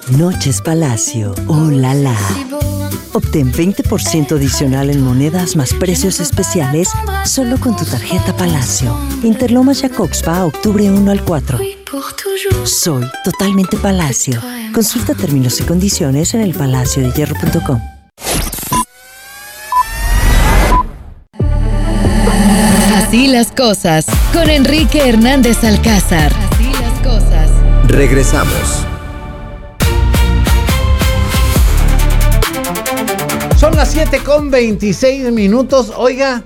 Noches Palacio. ¡Oh, la la! Obtén 20% adicional en monedas más precios especiales solo con tu tarjeta Palacio. Interlomas Jacobspa, octubre 1 al 4. Soy totalmente Palacio. Consulta términos y condiciones en elpalaciodehierro.com. Así las cosas, con Enrique Hernández Alcázar. Así las cosas. Regresamos. Son las 7:26. Oiga,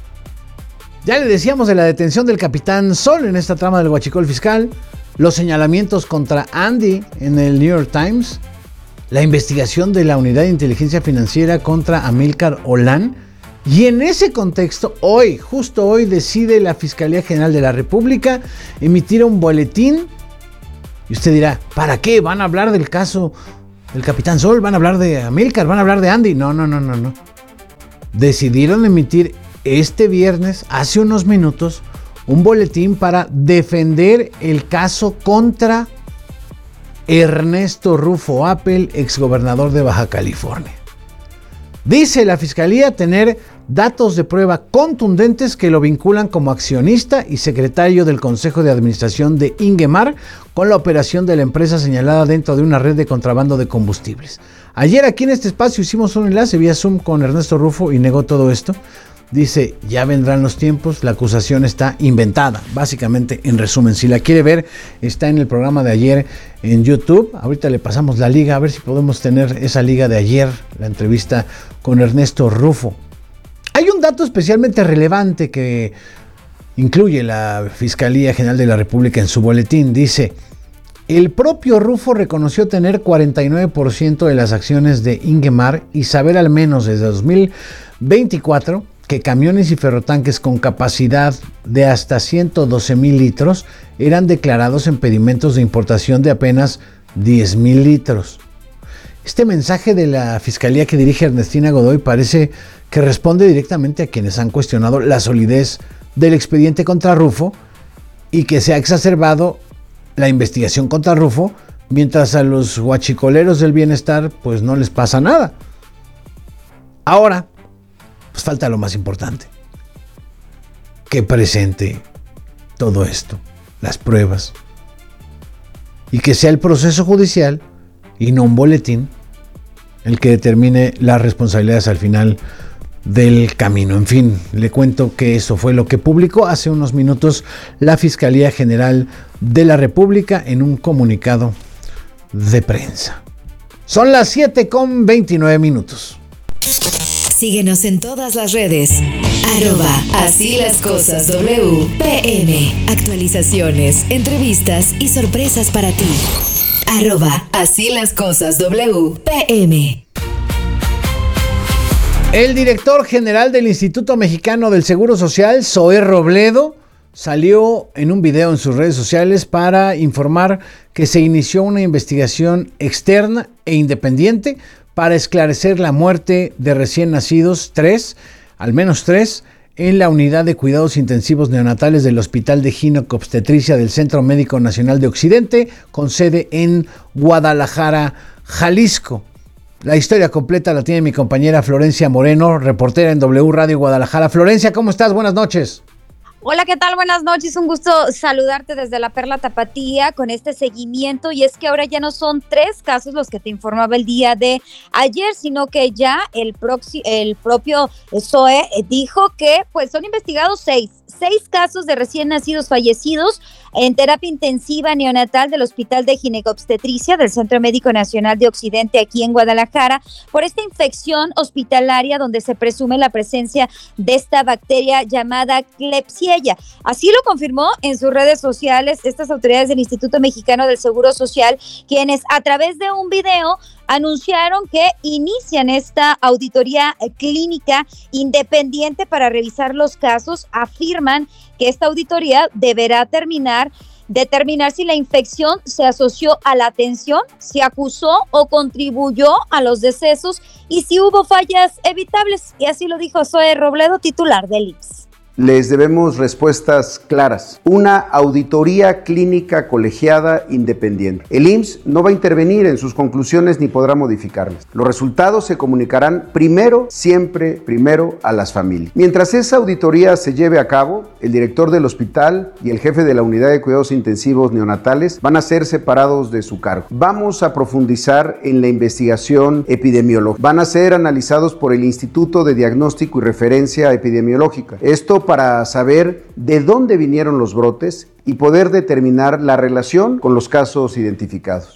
ya le decíamos de la detención del capitán Sol en esta trama del huachicol fiscal, los señalamientos contra Andy en el New York Times, la investigación de la Unidad de Inteligencia Financiera contra Amílcar Olán. Y en ese contexto, justo hoy, decide la Fiscalía General de la República emitir un boletín. Y usted dirá, ¿para qué? ¿Van a hablar del caso del capitán Sol? ¿Van a hablar de Amílcar? ¿Van a hablar de Andy? No. Decidieron emitir este viernes, hace unos minutos, un boletín para defender el caso contra Ernesto Rufo Appel, exgobernador de Baja California. Dice la Fiscalía tener datos de prueba contundentes que lo vinculan como accionista y secretario del Consejo de Administración de Ingemar con la operación de la empresa señalada dentro de una red de contrabando de combustibles. Ayer aquí en este espacio hicimos un enlace vía Zoom con Ernesto Rufo y negó todo esto. Dice, ya vendrán los tiempos, la acusación está inventada. Básicamente, en resumen, si la quiere ver, está en el programa de ayer en YouTube. Ahorita le pasamos la liga, a ver si podemos tener esa liga de ayer, la entrevista con Ernesto Rufo. Hay un dato especialmente relevante que incluye la Fiscalía General de la República en su boletín. Dice, el propio Rufo reconoció tener 49% de las acciones de Ingemar y saber al menos desde 2024 que camiones y ferrotanques con capacidad de hasta 112,000 litros eran declarados en pedimentos de importación de apenas 10,000 litros. Este mensaje de la Fiscalía que dirige Ernestina Godoy parece que responde directamente a quienes han cuestionado la solidez del expediente contra Rufo y que se ha exacerbado la investigación contra Rufo, mientras a los huachicoleros del bienestar pues no les pasa nada. Ahora, pues falta lo más importante, que presente todo esto, las pruebas, y que sea el proceso judicial y no un boletín el que determine las responsabilidades al final del camino. En fin, le cuento que eso fue lo que publicó hace unos minutos la Fiscalía General de la República en un comunicado de prensa. Son las 7:29. Síguenos en todas las redes. @Así las cosas WPM. Actualizaciones, entrevistas y sorpresas para ti. Así las cosas WPM. El director general del Instituto Mexicano del Seguro Social, Zoé Robledo, salió en un video en sus redes sociales para informar que se inició una investigación externa e independiente para esclarecer la muerte de recién nacidos, al menos tres, en la unidad de cuidados intensivos neonatales del Hospital de Ginecobstetricia del Centro Médico Nacional de Occidente, con sede en Guadalajara, Jalisco. La historia completa la tiene mi compañera Florencia Moreno, reportera en W Radio Guadalajara. Florencia, ¿cómo estás? Buenas noches. Hola, ¿qué tal? Buenas noches, un gusto saludarte desde la Perla Tapatía con este seguimiento, y es que ahora ya no son 3 casos los que te informaba el día de ayer, sino que ya el propio Zoé dijo que pues son investigados 6 casos de recién nacidos fallecidos en terapia intensiva neonatal del Hospital de Ginecobstetricia del Centro Médico Nacional de Occidente aquí en Guadalajara por esta infección hospitalaria donde se presume la presencia de esta bacteria llamada Klebsiella. Así lo confirmó en sus redes sociales estas autoridades del Instituto Mexicano del Seguro Social, quienes a través de un video anunciaron que inician esta auditoría clínica independiente para revisar los casos. Afirman que esta auditoría deberá determinar si la infección se asoció a la atención, si acusó o contribuyó a los decesos y si hubo fallas evitables. Y así lo dijo Zoé Robledo, titular del IMSS. les debemos respuestas claras. Una auditoría clínica colegiada independiente. El IMSS no va a intervenir en sus conclusiones ni podrá modificarlas. Los resultados se comunicarán siempre primero a las familias. Mientras esa auditoría se lleve a cabo, el director del hospital y el jefe de la unidad de cuidados intensivos neonatales van a ser separados de su cargo. Vamos a profundizar en la investigación epidemiológica. Van a ser analizados por el Instituto de Diagnóstico y Referencia Epidemiológica. Esto para saber de dónde vinieron los brotes y poder determinar la relación con los casos identificados.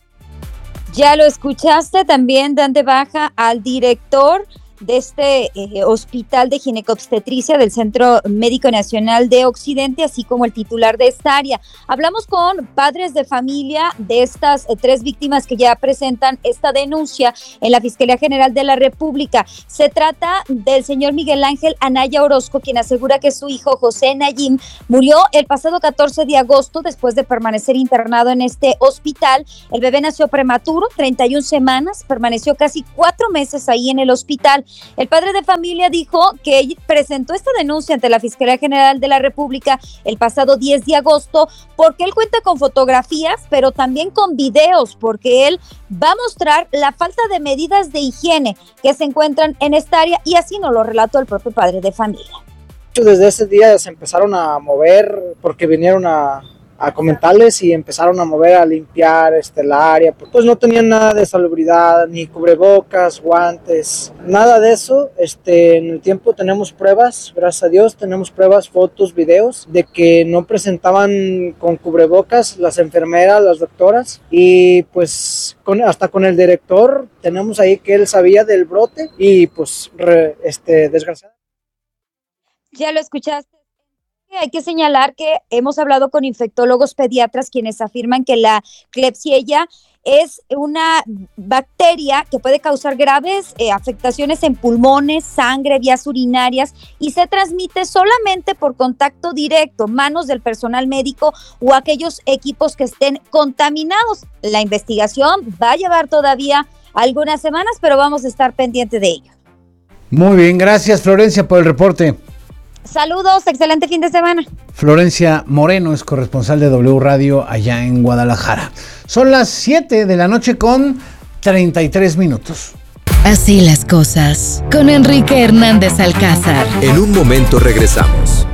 Ya lo escuchaste, también dan de baja al director de este hospital de ginecobstetricia del Centro Médico Nacional de Occidente, así como el titular de esta área. Hablamos con padres de familia de estas 3 víctimas que ya presentan esta denuncia en la Fiscalía General de la República. Se trata del señor Miguel Ángel Anaya Orozco, quien asegura que su hijo José Nayim murió el pasado 14 de agosto después de permanecer internado en este hospital. El bebé nació prematuro, 31 semanas, permaneció casi 4 meses ahí en el hospital. El padre de familia dijo que presentó esta denuncia ante la Fiscalía General de la República el pasado 10 de agosto porque él cuenta con fotografías, pero también con videos, porque él va a mostrar la falta de medidas de higiene que se encuentran en esta área, y así nos lo relató el propio padre de familia. Desde ese día se empezaron a mover porque vinieron a comentarles y empezaron a mover, a limpiar el área. Pues no tenían nada de salubridad, ni cubrebocas, guantes, nada de eso. En el tiempo tenemos pruebas, gracias a Dios, tenemos pruebas, fotos, videos de que no presentaban con cubrebocas las enfermeras, las doctoras, y pues hasta con el director tenemos ahí que él sabía del brote y pues desgraciadamente. Ya lo escuchaste. Hay que señalar que hemos hablado con infectólogos pediatras quienes afirman que la Klebsiella es una bacteria que puede causar graves afectaciones en pulmones, sangre, vías urinarias, y se transmite solamente por contacto directo, manos del personal médico o aquellos equipos que estén contaminados. La investigación va a llevar todavía algunas semanas, pero vamos a estar pendientes de ello. Muy bien, gracias Florencia por el reporte. Saludos, excelente fin de semana. Florencia Moreno es corresponsal de W Radio allá en Guadalajara. Son las 7 de la noche con 33 minutos. Así las cosas, con Enrique Hernández Alcázar. En un momento regresamos.